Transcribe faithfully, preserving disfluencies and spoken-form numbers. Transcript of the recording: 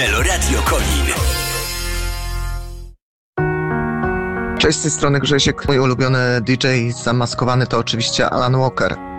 Meloradio Konin. Cześć, z tej strony Grzesiek. Mój ulubiony D J zamaskowany to oczywiście Alan Walker.